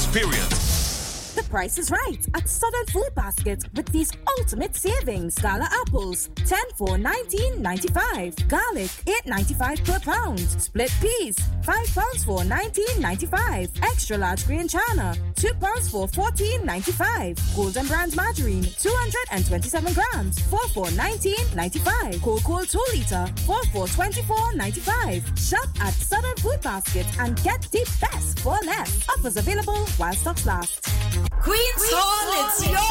experience. The price is right at Southern Food Basket with these ultimate savings. Gala apples, 10 for $19.95. Garlic, $8.95 per pound. Split peas, £5 for $19.95. Extra large green chana, £2 for $14.95. Golden brand margarine, 227 grams, 4 for $19.95. Cocoa 2 liter, 4 for $24.95. Shop at Southern Food Basket and get the best for less. Offers available while stocks last. Queen's Hall, it's your